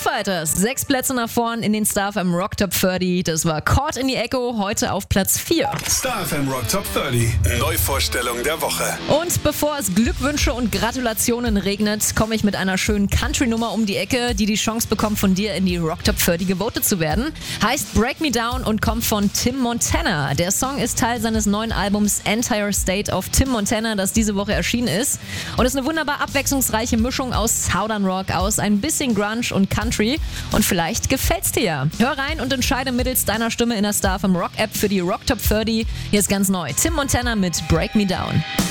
Fighters, 6 Plätze nach vorn in den Star FM Rock Top 30. Das war Caught in the Echo, heute auf Platz 4. Star FM Rock Top 30, Neuvorstellung der Woche. Und bevor es Glückwünsche und Gratulationen regnet, komme ich mit einer schönen Country-Nummer um die Ecke, die Chance bekommt, von dir in die Rock Top 30 gewotet zu werden. Heißt Break Me Down und kommt von Tim Montana. Der Song ist Teil seines neuen Albums Entire State of Tim Montana, das diese Woche erschienen ist. Und ist eine wunderbar abwechslungsreiche Mischung aus Southern Rock, aus ein bisschen Grunge und Country. Und vielleicht gefällt's dir ja. Hör rein und entscheide mittels deiner Stimme in der Star FM Rock App für die Rock Top 30. Hier ist ganz neu Tim Montana mit Break Me Down.